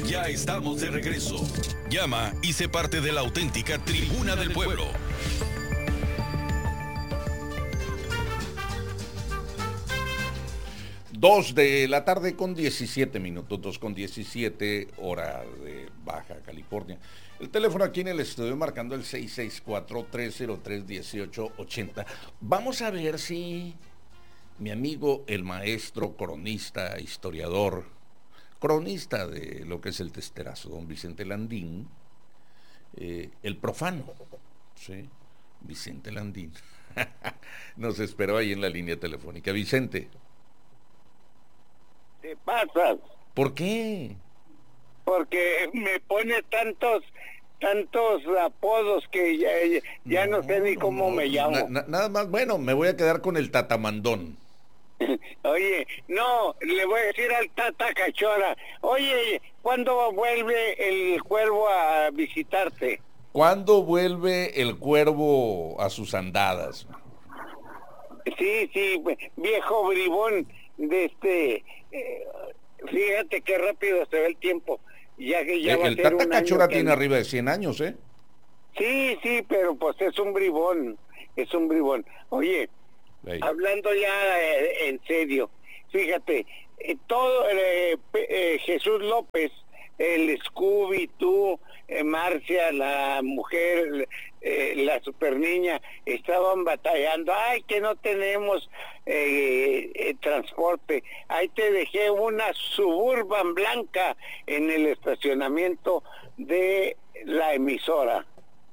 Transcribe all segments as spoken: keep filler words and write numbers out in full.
Ya estamos de regreso. Llama y sé parte de la auténtica Tribuna del Pueblo. Dos de la tarde con diecisiete minutos, dos con diecisiete, hora de Baja California. El teléfono aquí en el estudio marcando el seis seis cuatro, tres cero tres, uno ocho ocho cero. Vamos a ver si mi amigo, el maestro cronista, historiador, cronista de lo que es el testerazo, don Vicente Landín, eh, el profano, ¿sí? Vicente Landín, nos esperó ahí en la línea telefónica. Vicente. Te pasas. ¿Por qué? Porque me pone tantos tantos apodos que ya, ya no, no sé ni cómo no, me llamo. Na, na, nada más, bueno, me voy a quedar con el tatamandón. Oye, no, le voy a decir al Tata Cachora, oye, ¿cuándo vuelve el cuervo a visitarte? ¿Cuándo vuelve el cuervo a sus andadas? Sí, sí, viejo bribón de este, eh, fíjate qué rápido se ve el tiempo. Ya que ya el va el a ser Tata un Cachora año tiene que... arriba de cien años, ¿eh? Sí, sí, pero pues es un bribón, es un bribón. Oye, Ahí. hablando ya eh, en serio, fíjate, eh, todo eh, eh, Jesús López, el Scooby, tú, eh, Marcia, la mujer, eh, la super niña, estaban batallando, ay, que no tenemos eh, eh, transporte, ahí te dejé una Suburban blanca en el estacionamiento de la emisora.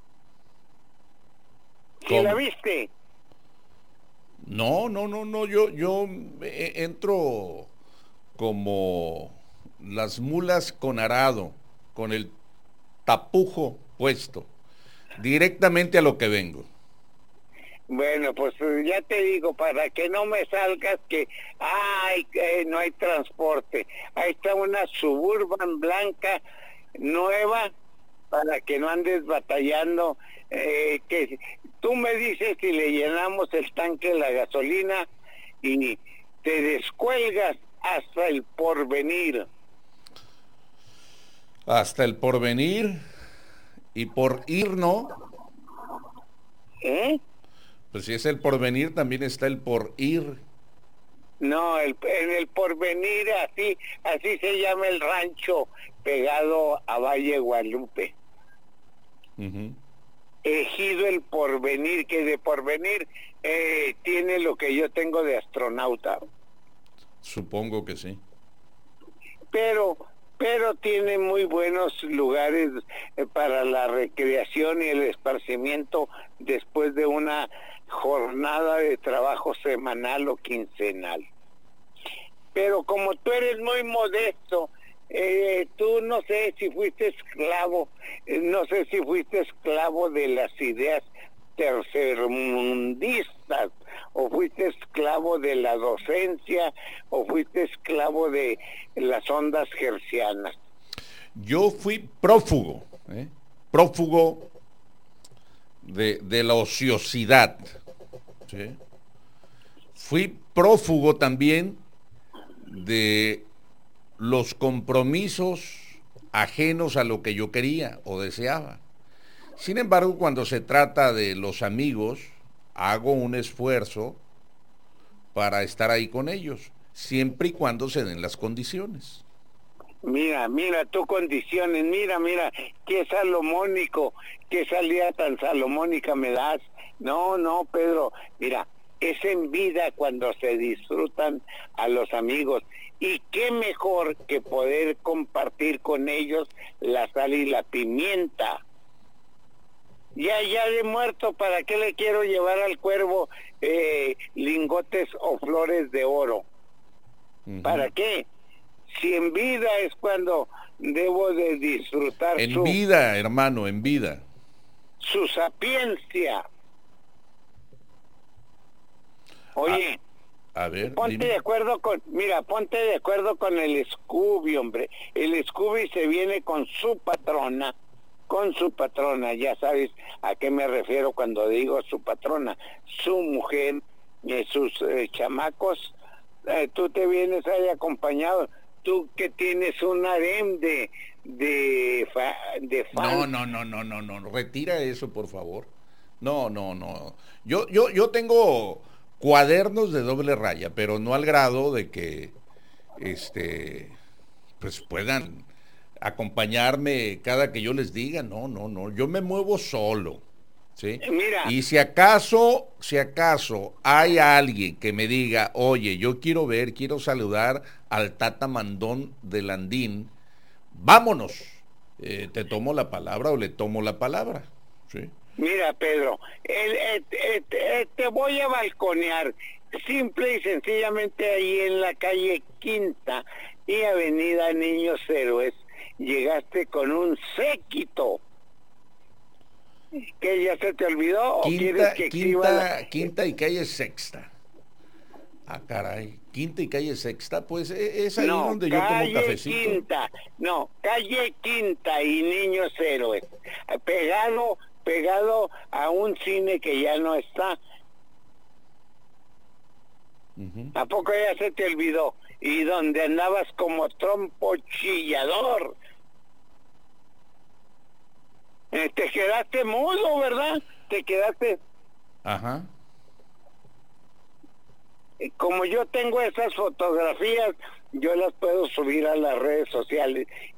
¿Sí la viste? No, no, no, no, yo, yo entro como las mulas con arado, con el tapujo puesto, directamente a lo que vengo. Bueno, pues ya te digo, para que no me salgas que, ay, que no hay transporte. Ahí está una Suburban blanca nueva, para que no andes batallando, eh, que tú me dices si le llenamos el tanque de la gasolina y te descuelgas hasta el Porvenir. Hasta el Porvenir y por ir, ¿no? ¿Eh? Pues si es el Porvenir, también está el por ir. No, el, en el Porvenir, así, así se llama el rancho pegado a Valle Guadalupe. Uh-huh. Ejido el Porvenir, que de Porvenir eh, tiene lo que yo tengo de astronauta. Supongo que sí. Pero, pero tiene muy buenos lugares eh, para la recreación y el esparcimiento después de una jornada de trabajo semanal o quincenal. Pero como tú eres muy modesto, eh, tú no sé si fuiste esclavo, eh, no sé si fuiste esclavo de las ideas tercermundistas, o fuiste esclavo de la docencia, o fuiste esclavo de las ondas hercianas. Yo fui prófugo, ¿eh? prófugo de, de la ociosidad, ¿sí? Fui prófugo también de los compromisos ajenos a lo que yo quería o deseaba. Sin embargo, cuando se trata de los amigos, hago un esfuerzo para estar ahí con ellos, siempre y cuando se den las condiciones. Mira, mira tu condiciones, mira, mira, qué salomónico, qué salida tan salomónica me das. No, no, Pedro, mira, es en vida cuando se disfrutan a los amigos, y qué mejor que poder compartir con ellos la sal y la pimienta. Ya, ya de muerto, ¿para qué le quiero llevar al cuervo eh, lingotes o flores de oro? Uh-huh. ¿Para qué? Si en vida es cuando debo de disfrutar en su... vida, hermano, en vida. Su sapiencia. Oye, a, a ver, ponte dime. de acuerdo con, mira, ponte de acuerdo con el Scooby, hombre. El Scooby se viene con su patrona, con su patrona, ya sabes a qué me refiero cuando digo su patrona, su mujer, eh, sus eh, chamacos, eh, tú te vienes ahí acompañado, tú que tienes un harem de de fa, de No, fans. no, no, no, no, no, retira eso, por favor. No, no, no. Yo, yo, yo tengo cuadernos de doble raya, pero no al grado de que, este, pues puedan acompañarme cada que yo les diga. No, no, no. Yo me muevo solo, ¿sí? Mira. Y si acaso, si acaso hay alguien que me diga, oye, yo quiero ver, quiero saludar al Tata Mandón de Landín, vámonos. Eh, te tomo la palabra o le tomo la palabra, ¿sí? Mira, Pedro, el, el, el, el, te voy a balconear, simple y sencillamente ahí en la calle Quinta y Avenida Niños Héroes, llegaste con un séquito. ¿Qué, ya se te olvidó? ¿O Quinta, quieres que quinta, la... quinta y calle Sexta. Ah, caray. Quinta y calle Sexta, pues es ahí no, donde yo tomo cafecito. Quinta, no, calle Quinta y Niños Héroes, pegado, pegado a un cine que ya no está. Uh-huh. ¿A poco ya se te olvidó? Y donde andabas como trompo chillador. Eh, te quedaste mudo, ¿verdad? Te quedaste... Ajá. Como yo tengo esas fotografías, yo las puedo subir a las redes sociales